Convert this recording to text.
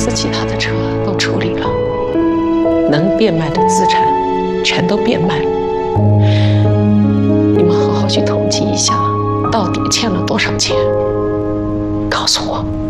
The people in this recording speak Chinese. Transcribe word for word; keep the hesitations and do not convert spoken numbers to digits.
司其他的车都处理了，能变卖的资产全都变卖了。你们好好去统计一下，到底欠了多少钱，告诉我。